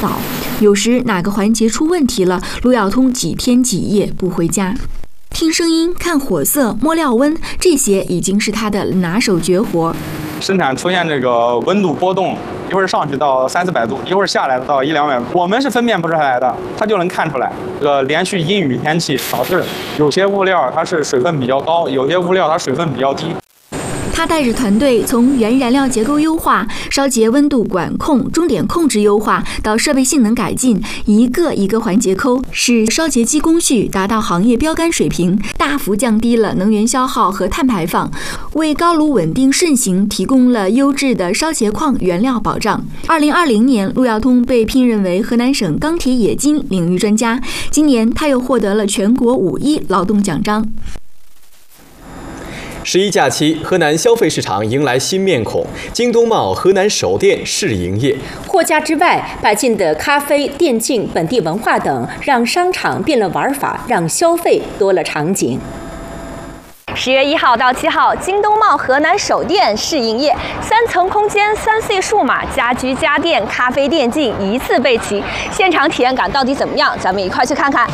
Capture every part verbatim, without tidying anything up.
倒。有时哪个环节出问题了，陆耀通几天几夜不回家。听声音、看火色、摸料温，这些已经是他的拿手绝活。 生产出现这个温度波动，一会儿上去到三四百度，一会儿下来到一两百度，我们是分辨不出来的，它就能看出来。这个连续阴雨天气导致有些物料它是水分比较高，有些物料它水分比较低。 他带着团队从原燃料结构优化、烧结温度管控、终点控制优化到设备性能改进，一个一个环节抠，使烧结机工序达到行业标杆水平，大幅降低了能源消耗和碳排放，为高炉稳定顺行提供了优质的烧结矿原料保障。二零二零年，陆耀通被聘任为河南省钢铁冶金领域专家，今年他又获得了全国五一劳动奖章。 十一假期，河南消费市场迎来新面孔，京东茂河南首店试营业。 货架之外，摆进的咖啡、电竞、本地文化等，让商场变了玩法，让消费多了场景。 十月一号到七号，京东茂河南首店试营业，三层空间、三 C 数码、家居家电、咖啡电竞一次备齐，现场体验感到底怎么样？咱们一块去看看。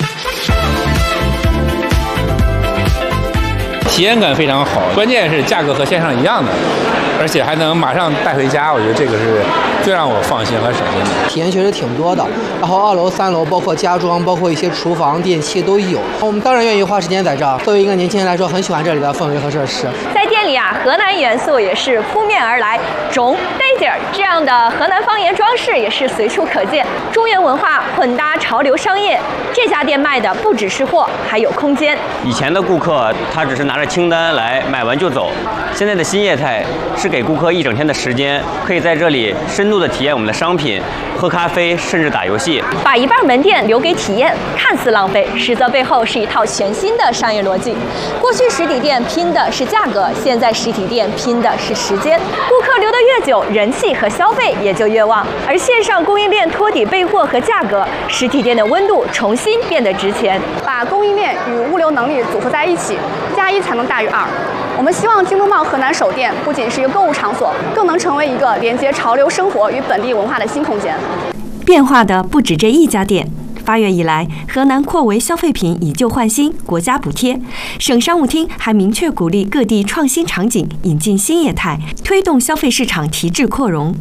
体验感非常好，关键是价格和线上一样的，而且还能马上带回家，我觉得这个是最让我放心和省心的。 体验确实挺多的，然后二楼、三楼包括家装，包括一些厨房、电器都有。我们当然愿意花时间在这儿。作为一个年轻人来说，很喜欢这里的氛围和设施。 在店里啊，河南元素也是扑面而来，种、带劲儿这样的河南方言装饰也是随处可见。中原文化混搭潮流商业，这家店卖的不只是货，还有空间。 以前的顾客他只是拿着清单来买完就走，现在的新业态是给顾客一整天的时间，可以在这里深度的体验我们的商品，喝咖啡，甚至打游戏。 把一半门店留给体验，看似浪费，实则背后是一套全新的商业逻辑。过去实体店拼的是价格，现在实体店拼的是时间。顾客留得越久，人气和消费也就越旺。而线上供应链托底备货和价格，实体店的温度重新变得值钱。 把供应链与物流能力组合在一起，加一才能大于二。我们希望京东茂河南首店不仅是一个购物场所，更能成为一个连接潮流生活与本地文化的新空间。 变化的不止这一家店。八月以来，河南扩围消费品以旧换新，国家补贴。省商务厅还明确鼓励各地创新场景，引进新业态，推动消费市场提质扩容。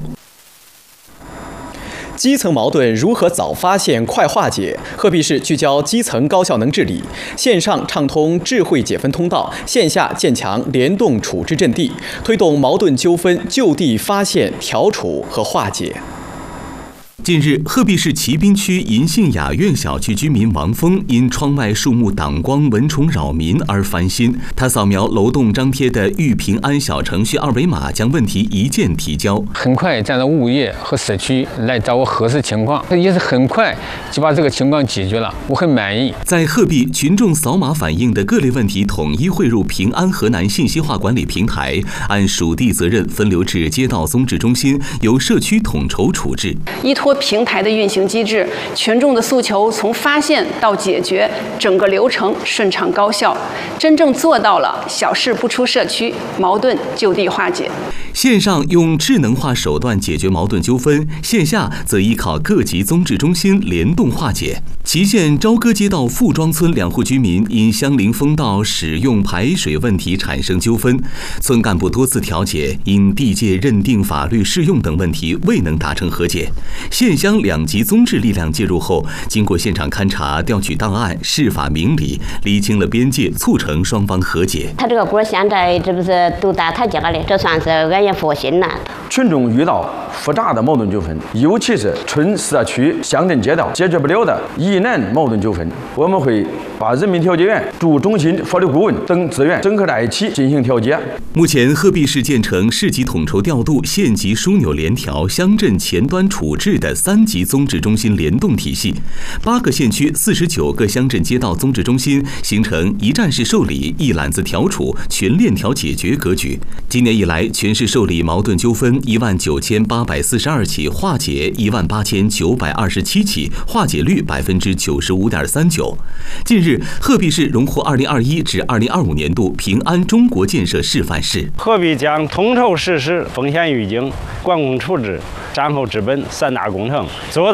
基层矛盾如何早发现、快化解？鹤壁市聚焦基层高效能治理，线上畅通智慧解分通道，线下建强联动处置阵地，推动矛盾纠纷就地发现、调处和化解。 近日，鹤壁市骑滨区银杏雅苑小区居民王峰因窗外树木挡光、蚊虫扰民而烦心。他扫描楼栋张贴的“寓平安”小程序二维码，将问题一键提交。 很快站到物业和社区来找我核实情况，也是很快就把这个情况解决了，我很满意。 在鹤壁，群众扫码反映的各类问题统一汇入平安河南信息化管理平台，按属地责任分流至街道综治中心，由社区统筹处置。 依托平台的运行机制，群众的诉求从发现到解决，整个流程顺畅高效，真正做到了小事不出社区，矛盾就地化解。 线上用智能化手段解决矛盾纠纷，线下则依靠各级综治中心联动化解。祁县朝歌街道富庄村两户居民因相邻风道使用排水问题产生纠纷，村干部多次调解，因地界认定法律适用等问题未能达成和解。县乡两级综治力量介入后，经过现场勘查、调取档案、释法明理，厘清了边界，促成双方和解。 他这个锅现在这不是都打台阶了，这算是安言佛心了。 群众遇到复杂的矛盾纠纷，尤其是村、社区、乡镇街道解决不了的疑难矛盾纠纷，我们会把人民调解员、驻中心法律顾问等资源整合在一起进行调解。 目前，鹤壁市建成市级统筹调度、县级枢纽联调、乡镇前端处置的三级综治中心联动体系，八个县区、四十九个乡镇街道综治中心形成一站式受理、一揽子调处、全链条解决格局。今年以来，全市受理矛盾纠纷一万九千八百四十二起，化解一万八千九百二十七起，化解率百分之九十五点三九。近日，鹤壁市荣获二零二一至二零二五年度平安中国建设示范市。 鹤壁将统筹实施风险预警、管控处置、善后治本三大工程，做